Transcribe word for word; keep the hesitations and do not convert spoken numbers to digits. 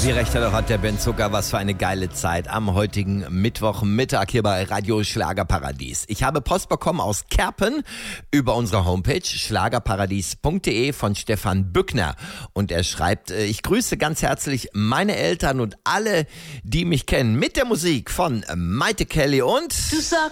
Wie recht hat, hat der Ben Zucker, was für eine geile Zeit am heutigen Mittwochmittag hier bei Radio Schlagerparadies. Ich habe Post bekommen aus Kerpen über unsere Homepage schlagerparadies punkt de von Stefan Bückner. Und er schreibt, ich grüße ganz herzlich meine Eltern und alle, die mich kennen, mit der Musik von Maite Kelly und... Du sagst